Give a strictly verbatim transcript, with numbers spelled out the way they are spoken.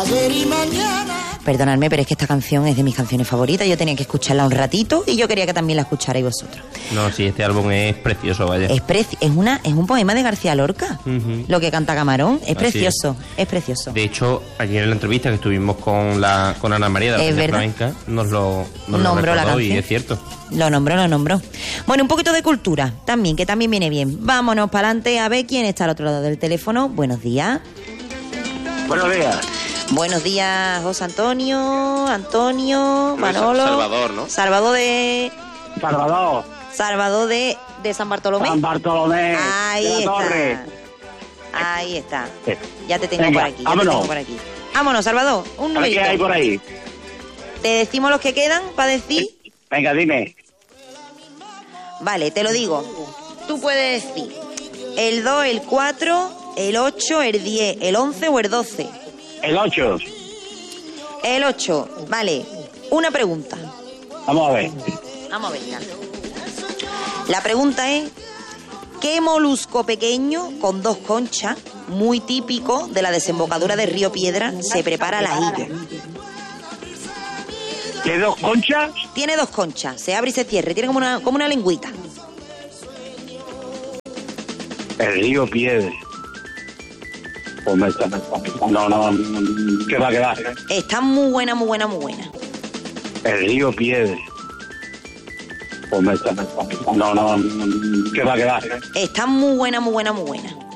Perdonadme, pero es que esta canción es de mis canciones favoritas. Yo tenía que escucharla un ratito y yo quería que también la escucharais vosotros. No, sí, este álbum es precioso, vaya. Es, preci- es, una, es un poema de García Lorca, uh-huh. Lo que canta Camarón. Es Así precioso, es. es precioso. De hecho, ayer en la entrevista que estuvimos con la con Ana María de la Peña Flamenca, nos lo, nos nombró lo la canción. Y es cierto. Lo nombró, lo nombró. Bueno, un poquito de cultura también, que también viene bien. Vámonos para adelante a ver quién está al otro lado del teléfono. Buenos días. Buenos días. Buenos días, José Antonio, Antonio, Manolo. Salvador, ¿no? Salvador de... Salvador. Salvador de, de San Bartolomé. San Bartolomé. Ahí de la está. Torre. Ahí está. Ya te tengo Venga, por aquí. Ya vámonos. te tengo por aquí. Vámonos, Salvador. Un numerito. ¿Qué hay por ahí? ¿Te decimos los que quedan para decir? Venga, dime. Vale, te lo digo. Tú puedes decir el dos, el cuatro, el ocho, el diez, el once o el doce. El ocho. El ocho, vale. Una pregunta. Vamos a ver. Vamos a ver. Ya. La pregunta es, ¿qué molusco pequeño con dos conchas, muy típico de la desembocadura del río Piedra, se prepara al ajillo? ¿Tiene dos conchas? Tiene dos conchas, se abre y se cierra, tiene como una, como una lengüita. El río Piedra. Pues me está... No, no, ¿qué va a quedar? Está muy buena, muy buena, muy buena. El río Piedra. Pues me está... No, no, ¿qué va a quedar? Está muy buena, muy buena, muy buena.